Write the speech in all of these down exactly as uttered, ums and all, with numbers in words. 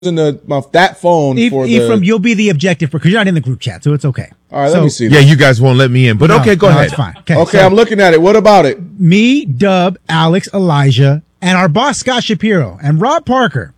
using the, my, that phone e- for Ephraim, the... you'll be the objective because you're not in the group chat, so it's okay. All right, so, let me see Yeah, this. you guys won't let me in, but no, okay, go no, ahead. It's fine. Okay, Okay, so I'm looking at it. What about it? me, Dub, Alex, Elijah, and our boss Scott Shapiro and Rob Parker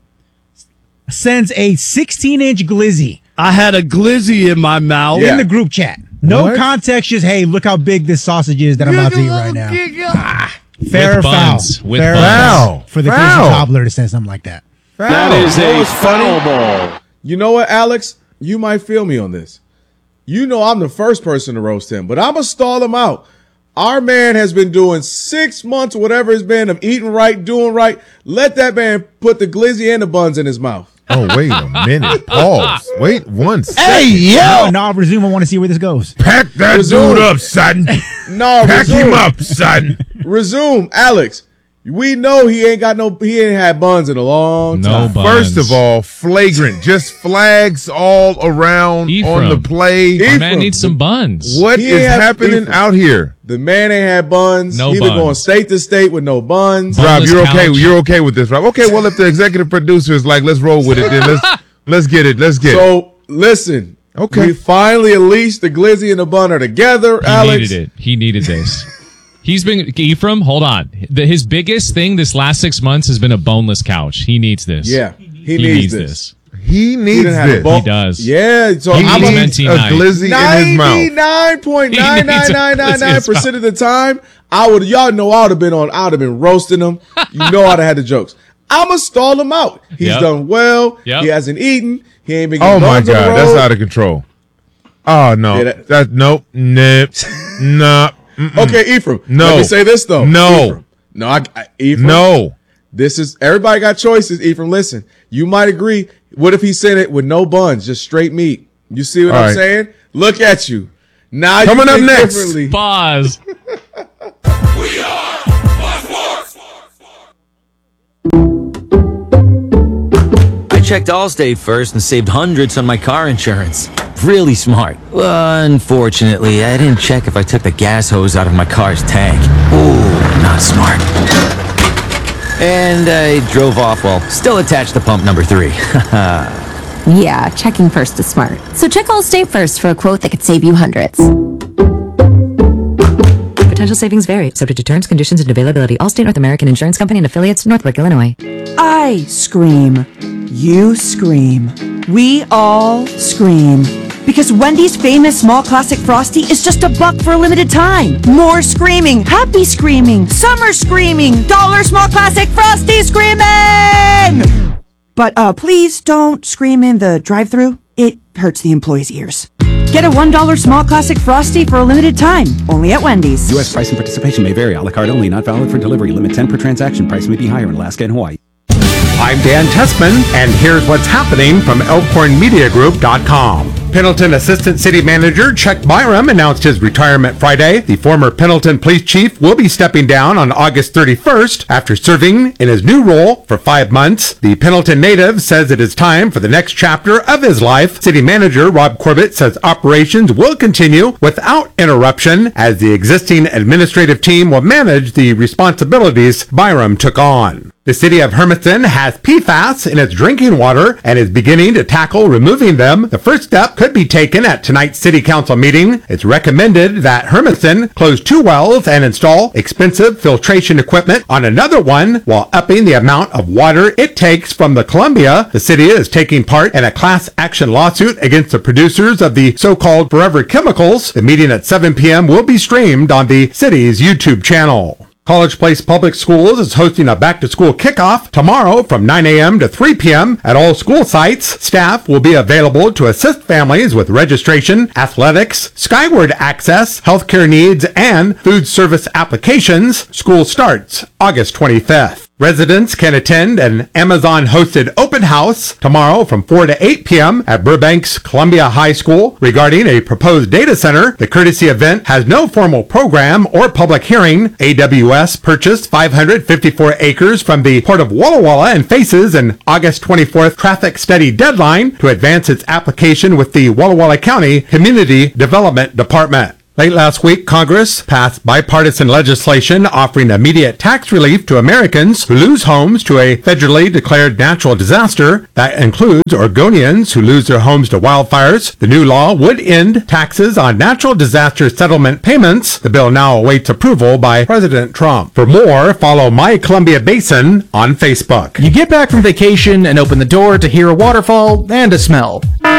sends a sixteen inch glizzy I had a glizzy in my mouth. Yeah. in the group chat. No What? context, just hey, look how big this sausage is that I'm about to eat right now. Ah, Fair or With foul? buns. With Fair or buns. foul for the Foul. glizzy cobbler to send something like that. That is a foul ball. You know what, Alex? You might feel me on this. You know I'm the first person to roast him, but I'm going to stall him out. Our man has been doing six months, whatever it's been, of eating right, doing right. Let that man put the glizzy and the buns in his mouth. Oh, wait a minute. Pause. Wait one second. Hey, No, yo! no, I'll resume. I want to see where this goes. Pack that Resume. dude up, son. No, Pack resume. him up, son. Resume, Alex. We know he ain't got no, he ain't had buns in a long No time. buns. First of all, flagrant. Just flags all around Ephraim. on the play. My Ephraim. man needs some buns. What He is ain't have- happening Ephraim. out here? The man ain't had buns. No he been buns. going state to state with no buns. Bun- Rob, Bunless you're okay. couch. You're okay with this, Rob? Okay, well, if the executive producer is like, let's roll with it, then let's let's get it. Let's get it. So listen. Okay. We finally, at least the glizzy and the bun are together, He Alex. needed it. He needed this. He's been Ephraim. Hold on. The, his biggest thing this last six months has been a boneless couch. He needs this. Yeah, he, he needs, needs this. this. He He needs didn't have a this. bone- He does. Yeah, so He I'm needs a Venti a night. glizzy in his mouth. ninety-nine point nine nine nine nine nine percent of the time, I would, y'all know I would have been on, I would have been roasting him. You know I'd have had the jokes. I'm going to stall him out. He's Yep. done well. Yep. He hasn't eaten. He ain't been Oh getting my buns on the God, that's road. out of control. Oh no, Yeah, that- that, nope, nope, nah, mm-mm. Okay, Ephraim. No. Let me say this though. No. Ephraim. No, I, I Ephraim. no. This is, everybody got choices, Ephraim. Listen, you might agree. What if he sent it with no buns, just straight meat? You see what All I'm right. saying? Look at you. Now Coming you up think next. differently. Pause. I checked Allstate first and saved hundreds on my car insurance. Really smart. Well, unfortunately, I didn't check if I took the gas hose out of my car's tank. Ooh, not smart. And I drove off while still attached to pump number three. Yeah, checking first is smart. So check Allstate first for a quote that could save you hundreds. Potential savings vary, subject to terms, conditions, and availability. Allstate North American Insurance Company and affiliates, Northbrook, Illinois. I scream. You scream. We all scream. Because Wendy's famous small classic Frosty is just a buck for a limited time. More screaming, happy screaming, summer screaming, dollar small classic Frosty screaming! But uh, please don't scream in the drive-thru. It hurts the employees' ears. Get a one dollar small classic Frosty for a limited time, only at Wendy's. U S price and participation may vary. A la carte only. Not valid for delivery. Limit ten per transaction. Price may be higher in Alaska and Hawaii. I'm Dan Tessman, and here's what's happening from elkhorn media group dot com. Pendleton Assistant City Manager Chuck Byram announced his retirement Friday. The former Pendleton Police Chief will be stepping down on August thirty-first after serving in his new role for five months. The Pendleton native says it is time for the next chapter of his life. City Manager Rob Corbett says operations will continue without interruption as the existing administrative team will manage the responsibilities Byram took on. The city of Hermiston has P FAS in its drinking water and is beginning to tackle removing them. The first step could be taken at tonight's city council meeting. It's recommended that Hermiston close two wells and install expensive filtration equipment on another one while upping the amount of water it takes from the Columbia. The city is taking part in a class action lawsuit against the producers of the so-called Forever Chemicals. The meeting at seven p.m. will be streamed on the city's YouTube channel. College Place Public Schools is hosting a back-to-school kickoff tomorrow from nine a.m. to three p.m. at all school sites. Staff will be available to assist families with registration, athletics, Skyward access, healthcare needs, and food service applications. School starts August twenty-fifth. Residents can attend an Amazon-hosted open house tomorrow from four to eight p.m. at Burbank's Columbia High School regarding a proposed data center. The courtesy event has no formal program or public hearing. A W S purchased five hundred fifty-four acres from the Port of Walla Walla and faces an August twenty-fourth traffic study deadline to advance its application with the Walla Walla County Community Development Department. Late last week, Congress passed bipartisan legislation offering immediate tax relief to Americans who lose homes to a federally declared natural disaster. That includes Oregonians who lose their homes to wildfires. The new law would end taxes on natural disaster settlement payments. The bill now awaits approval by President Trump. For more, follow My Columbia Basin on Facebook. You get back from vacation and open the door to hear a waterfall and a smell.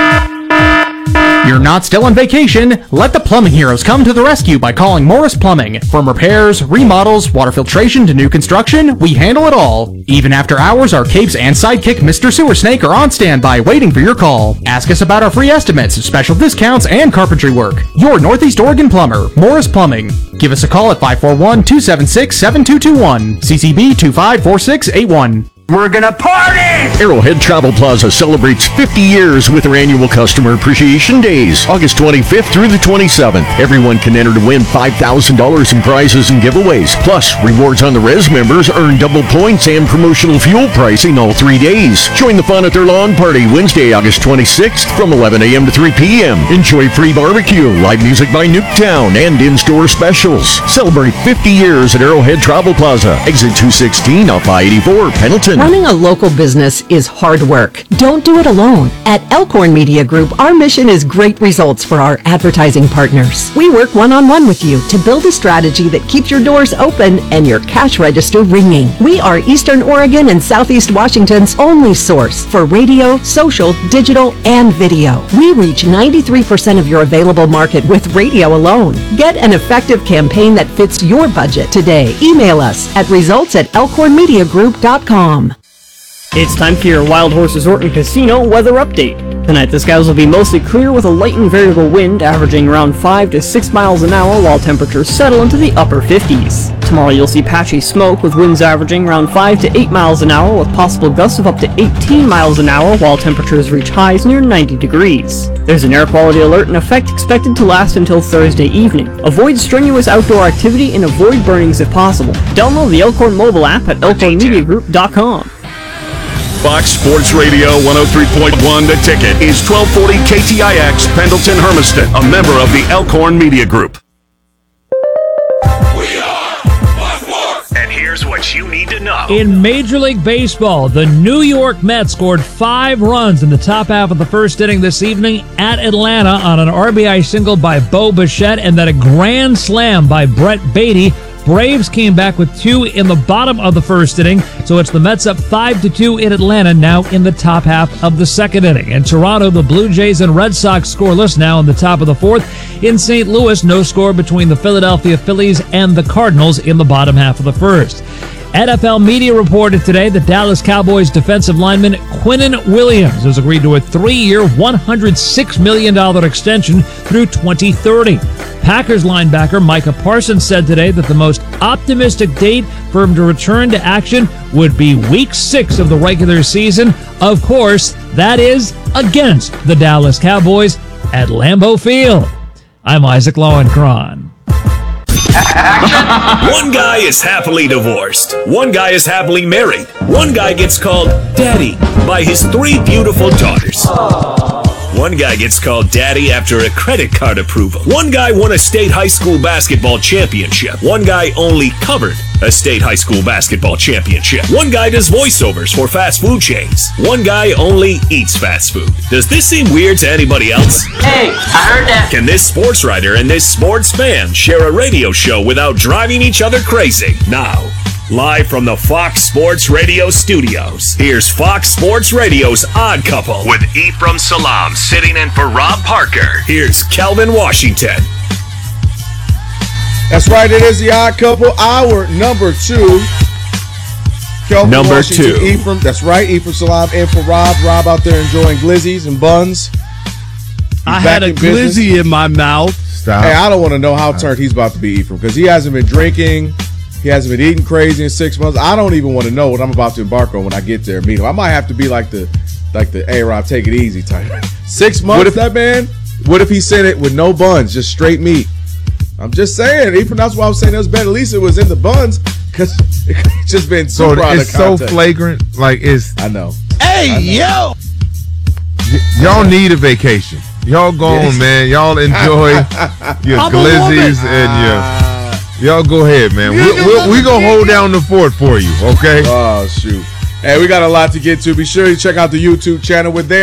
You're not still on vacation. Let the plumbing heroes come to the rescue by calling Morris Plumbing. From repairs, remodels, water filtration to new construction, we handle it all. Even after hours, our capes and sidekick Mister Sewer Snake are on standby waiting for your call. Ask us about our free estimates, special discounts, and carpentry work. Your Northeast Oregon plumber, Morris Plumbing. Give us a call at five four one, two seven six, seven two two one. C C B two five four six eight one. We're gonna party! Arrowhead Travel Plaza celebrates fifty years with their annual Customer Appreciation Days, August twenty-fifth through the twenty-seventh. Everyone can enter to win five thousand dollars in prizes and giveaways. Plus, rewards on the Res members earn double points and promotional fuel pricing all three days. Join the fun at their lawn party Wednesday, August twenty-sixth from eleven a.m. to three p.m. Enjoy free barbecue, live music by Nuketown, and in-store specials. Celebrate fifty years at Arrowhead Travel Plaza, exit two sixteen off I eighty-four, Pendleton. Running a local business is hard work. Don't do it alone. At Elkhorn Media Group, our mission is great results for our advertising partners. We work one-on-one with you to build a strategy that keeps your doors open and your cash register ringing. We are Eastern Oregon and Southeast Washington's only source for radio, social, digital, and video. We reach ninety-three percent of your available market with radio alone. Get an effective campaign that fits your budget today. Email us at results at elkhorn media group dot com. It's time for your Wild Horse Resort and Casino weather update. Tonight the skies will be mostly clear with a light and variable wind averaging around five to six miles an hour while temperatures settle into the upper fifties. Tomorrow you'll see patchy smoke with winds averaging around five to eight miles an hour with possible gusts of up to eighteen miles an hour while temperatures reach highs near ninety degrees. There's an air quality alert in effect expected to last until Thursday evening. Avoid strenuous outdoor activity and avoid burnings if possible. Download the Elkhorn mobile app at elkhorn media group dot com. Fox Sports Radio one oh three point one The Ticket is twelve forty K T I X Pendleton Hermiston, a member of the Elkhorn Media Group. We are Fox Sports. And here's what you need to know. In Major League Baseball, the New York Mets scored five runs in the top half of the first inning this evening at Atlanta on an R B I single by Bo Bichette and then a grand slam by Brett Beatty. Braves came back with two in the bottom of the first inning, so it's the Mets up five to two in Atlanta now in the top half of the second inning. In Toronto, the Blue Jays and Red Sox scoreless now in the top of the fourth. In Saint Louis, no score between the Philadelphia Phillies and the Cardinals in the bottom half of the first. N F L media reported today that Dallas Cowboys defensive lineman Quinnen Williams has agreed to a three-year, one hundred six million dollars extension through twenty thirty. Packers linebacker Micah Parsons said today that the most optimistic date for him to return to action would be week six of the regular season. Of course, that is against the Dallas Cowboys at Lambeau Field. I'm Isaac Lowenkron. One guy is happily divorced. One guy is happily married. One guy gets called Daddy by his three beautiful daughters. One guy gets called Daddy after a credit card approval. One guy won a state high school basketball championship. One guy only covered a state high school basketball championship. One guy does voiceovers for fast food chains. One guy only eats fast food. Does this seem weird to anybody else? Hey, I heard that. Can this sports writer and this sports fan share a radio show without driving each other crazy? Now, live from the Fox Sports Radio studios, here's Fox Sports Radio's Odd Couple with Ephraim Salam sitting in for Rob Parker. Here's Kelvin Washington. That's right, it is the Odd Couple, hour number two. Kelvin number Washington, two. Ephraim, that's right, Ephraim Salam in for Rob. Rob out there enjoying glizzies and buns. He's I had a in business. glizzy in my mouth. Stop. Hey, I don't want to know how turned he's about to be, Ephraim, because he hasn't been drinking. He hasn't been eating crazy in six months. I don't even want to know what I'm about to embark on when I get there and meet him. I might have to be like the like the A-Rob, take it easy type. Six months, what if that man? What if he said it with no buns, just straight meat? I'm just saying. Even that's why I was saying it was better. At least it was in the buns because it's just been so super out it's of so context. flagrant. Like it's. I know. Hey, I know. yo. Y- y'all need a vacation. Y'all go on, man. Y'all enjoy your I'm a glizzies woman. and your. Y'all go ahead, man. We we, we gonna hold down the fort for you, okay? Oh shoot! Hey, we got a lot to get to. Be sure you check out the YouTube channel. We're there.